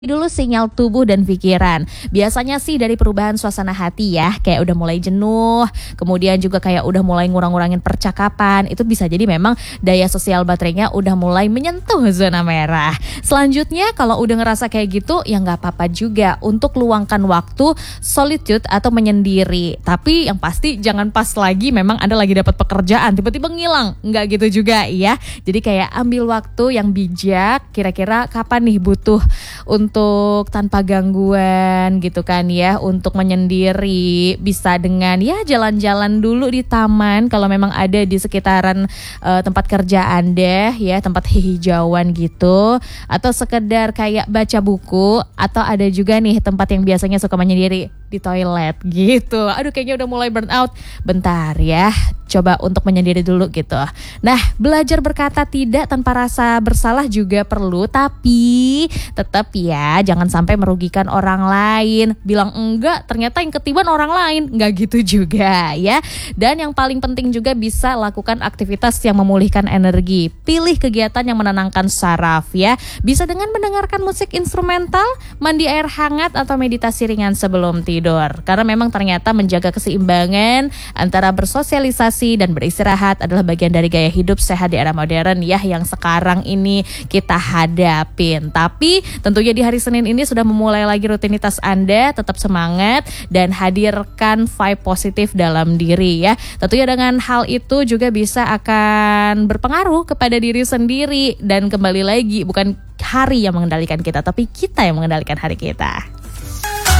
Dulu sinyal tubuh dan pikiran. Biasanya sih dari perubahan suasana hati ya, kayak udah mulai jenuh, kemudian juga kayak udah mulai ngurang-ngurangin percakapan. Itu bisa jadi memang daya sosial baterainya udah mulai menyentuh zona merah. Selanjutnya kalau udah ngerasa kayak gitu ya nggak apa-apa juga untuk luangkan waktu solitude atau menyendiri. Tapi yang pasti jangan pas lagi memang Anda lagi dapat pekerjaan tiba-tiba ngilang. Nggak gitu juga ya. Jadi kayak ambil waktu yang bijak, kira-kira kapan nih butuh untuk tanpa gangguan gitu kan ya, untuk menyendiri, bisa dengan ya jalan-jalan dulu di taman kalau memang ada di sekitaran tempat kerja Anda ya, tempat hijauan gitu, atau sekedar kayak baca buku, atau ada juga nih tempat yang biasanya suka menyendiri di toilet gitu. Aduh kayaknya udah mulai burn out. Bentar ya, coba untuk menyendiri dulu gitu. Nah, belajar berkata tidak tanpa rasa bersalah juga perlu, tapi tetap ya jangan sampai merugikan orang lain. Bilang enggak, ternyata yang ketiban orang lain. Enggak gitu juga ya. Dan yang paling penting juga bisa lakukan aktivitas yang memulihkan energi. Pilih kegiatan yang menenangkan saraf ya. Bisa dengan mendengarkan musik instrumental, mandi air hangat, atau meditasi ringan sebelum tidur. Karena memang ternyata menjaga keseimbangan antara bersosialisasi dan beristirahat adalah bagian dari gaya hidup sehat di era modern ya, yang sekarang ini kita hadapin. Tapi tentunya di hari Senin ini sudah memulai lagi rutinitas Anda, tetap semangat dan hadirkan vibe positif dalam diri ya. Tentunya dengan hal itu juga bisa akan berpengaruh kepada diri sendiri, dan kembali lagi bukan hari yang mengendalikan kita, tapi kita yang mengendalikan hari kita.